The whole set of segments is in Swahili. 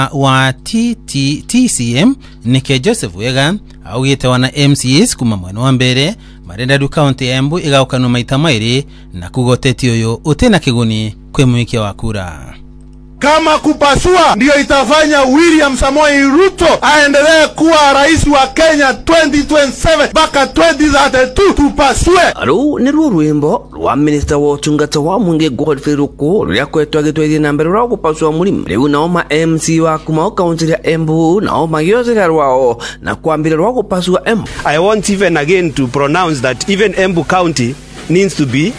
wa TCM Nike Joseph Wega augite wana MCS kuma mwena wa mbere marenda du county ya Embu igaukanwa maita mairi na kugoteti uyu utena kiguni kwe mwikia wa kura. Kama kupasua ndio itafanya William Samoei Ruto aendelee kuwa rais wa Kenya 2027 mpaka 2032, tupasue. Aru ni rwimbo rwa minister wa utungata wa mwingi Godfrey Ruku ruria kwetwa gitweithie na mbere rwa kupasua murimu. Riu nao ma MC wa kuma county ya Embu nao magiothera rwao na kwambira rwa kupasua Embu. I want even again to pronounce that even Embu County needs to be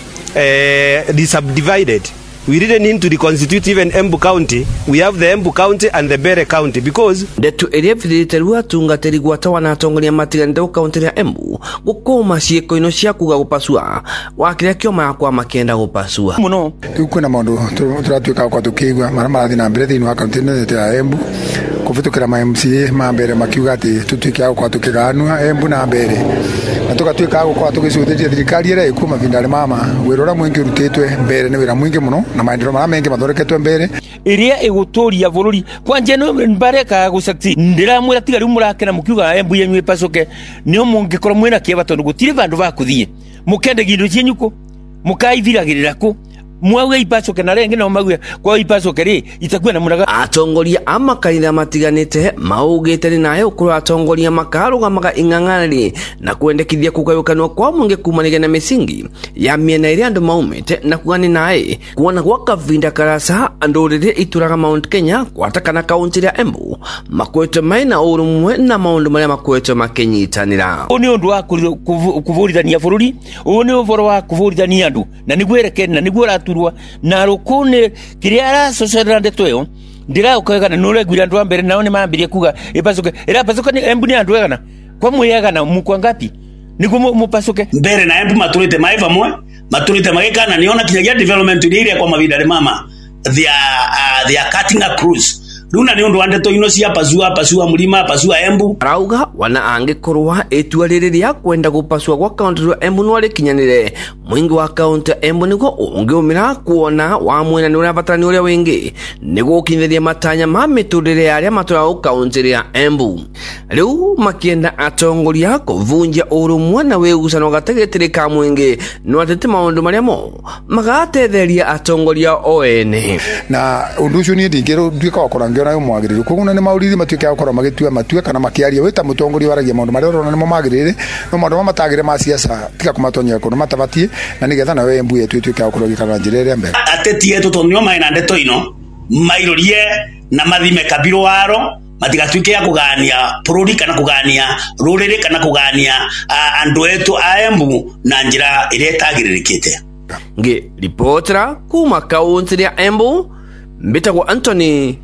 subdivided. We didn't need to reconstitute even Embu County. We have the Embu County and the Bere County because ndetu iria bithiriterwa tungateri gwatawa na atongoria matiganite county ya Embu gukoma cieko ino cia kuga gupasua wakiria kioma yakwa makenda gupasua muno tukuna maundu turatuika kwa tukigwa mara marathi na mbere thini wa county ya Embu kuvitukira ma MCA ma mbere makiuga ati tutuike kwa tukiganwa Embu na mbere na tukatuika kwa tukicuthirie thirikari ira ikuma vindare mama wirora mwingi rutitwe mbere ni wira mwingi muno na maendero mara mengi mathoreketwe mbere iria iguturia bururi kwanje no mbareka gusakti ndiramwira tigari murakena mukiuga Embu yenyu ipacoke nio mungikora mwina kieba tondu gutire bandu bakuthie mukende gindu cienyuko mukaithiragirira ku mwawe ipacoke na renge no magwe kwa ipacoke ri itakuwa na munaga atongoria amakanitha matiganite maugite ni nayo ukuru atongoria makarugamaga ing'ang'anire na kwendekithia kugayukanwa kwa mwingi kumanige na misingi ya miena iria andu maumite na kugani naye kuona gwa kavinda karasa andurire ituraga Mount Kenya kwatakana kaunti ya Embu makwete maina urumwe na maundu maria makwete makenyitanira oni undu wa kuvurithania bururi oni uvoro wa kuvurithania andu na nigwereke na nigwera na rukune kiria aracocera ndetweyo ndira ukagana nure gwira andu ambere naone maambirie kuga ipacuke ira pacuka ni Embu ni andu egana kwa muyagana mukwa ngapi niguo mupacuke mbere na Embu maturite maiva mwe maturite magikana niona kinyagia development ile kwa mavindare mama they are cutting a cruise Luna ni undu wandeto ino cia pasua mulima pasua Embu arauga wana angikorwa etua ririria kwenda gupasua gwa county ya Embu no rikinyanire mwingi wa county ya Embu niguo ungiumira kuona wa mwena ni uria batarani uria wingi niguo ukinyeria matanya ma miturire yaria matura county ya Embu riu makienda atongoria kuvunja urumwe na wegusano gatagetire ka mwingi no atete maundu maria mo magatetheria atongoria oene na undu ucio ni ndingiro ndwika wakora na mwagirire kuguna ni maurithi matuike akora magitua matue kana makiaria wita mutongoria waragia maundu maria urona ni magirire no maundu matagire ma siasa tika kumatonya kuno matabatie na nigetha na we Embu yetu tuike akora gikana njirere mbere ateti yetu tonyo maina ndeto ino mairorie na mathime kabiro waro matigatuike ya kugania bururi kana kugania rurire kana kugania andu etu a Embu na njira iria tagiririkite nge reportera kuma kaunti ya Embu mbitagwo Anthony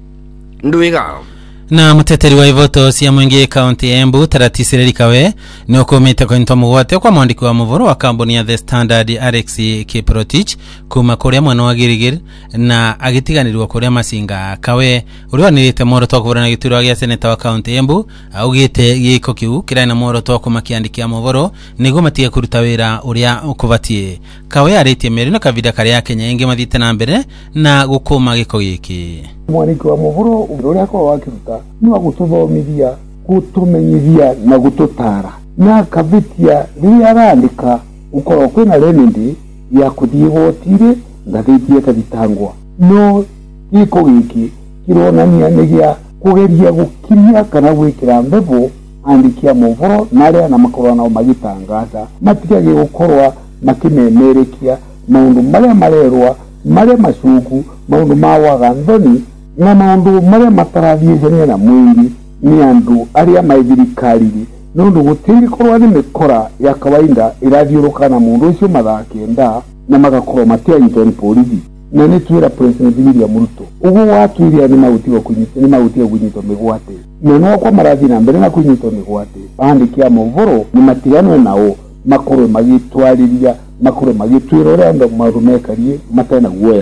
Ndwiga na muteteri wa ivoto cia mwingi county ya Embu Taratisireri Kawe ni ukomite kwinto mugwate kwa mwandiki wa muvoro wa kambuni ya The Standard Alex Kiprotich kuma kuria mwana wa Girigiri na agitiganirwa kuria Masinga. Kawe uriwa nirite moro to kuvurana giturwa gya seneta wa county ya Embu augite giko kiu kiraina moro to kumakiandikia muvoro nigo matige kuruta wira uria ukubatie. Kawe aritie meri na kavida kare ya Kenya inge mathite na mbere na gukuma giko giki mwaniki wa muvoro uria kwa wakiruta ni wa gututhomithia gutumenyithia na gututara na kavitia ria arandika ukoro kwina renendi ya kuthie gotire ngathithie kathitangwa no giko giki kironania nigia kugeria gukiria kana gwikira mbevo andikia muvoro naria na makorona magitangaza matigage gukorwa makimemerekia maundu maria marerwa maria macuku maundu mawaga ndoni na maundu maria matarathie na mwingi ni andu aria maithirikari nundu gutiri korwa ni mikora ya kawaida irathiuruka na mundu ucio mathakenda na magakorwo matianyitwo ni polisi na ni twira President William Ruto ugu watuiria ni mautiwa kunyitwo migwate na no kwa marathi na mbere na kunyitwo migwate andikia muvoro ni matiganwe nao makorwe magitwariria makorwe magitwira uria ndo marumekarie matena guoya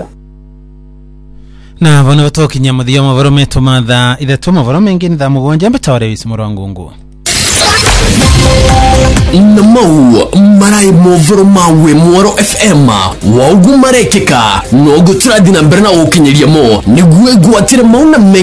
na bona batokinya muthio mavoro metu matha ithatũ mavoro mengi ni thamu gonja mbetaware wisi murangungu Namau marai movoro mawe Mwaro FM waugu marekeka no gutura dina mbere na ukinyeria mo niguwe gwatire mauna